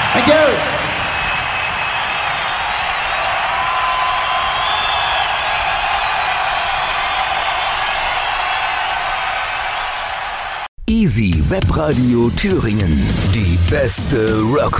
Thank you. Easy Webradio Thüringen. Die beste Rock